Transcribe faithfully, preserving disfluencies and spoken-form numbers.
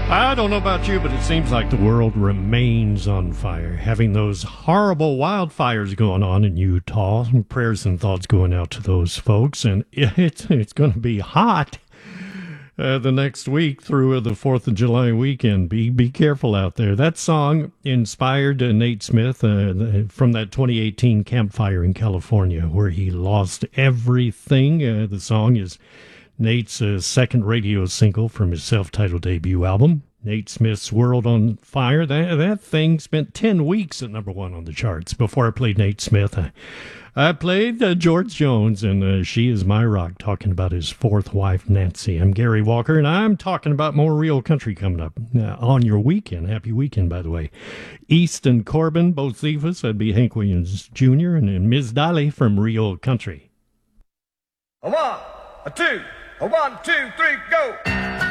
I don't know about you, but it seems like the world remains on fire, having those horrible wildfires going on in Utah. Prayers and thoughts going out to those folks, and it's, it's going to be hot uh, the next week through the fourth of July weekend. Be be careful out there. That song inspired uh, Nate Smith uh, from that twenty eighteen campfire in California where he lost everything. Uh, the song is Nate's uh, second radio single from his self-titled debut album, Nate Smith's World on Fire. That, that thing spent ten weeks at number one on the charts. Before I played Nate Smith, I, I played uh, George Jones, and uh, She Is My Rock, talking about his fourth wife, Nancy. I'm Gary Walker, and I'm talking about more real country coming up uh, on your weekend. Happy weekend, by the way. East and Corbin, both Zivas. That'd be Hank Williams Junior and, and Miz Dolly from Real Country. A one, a two. A one, two, three, go!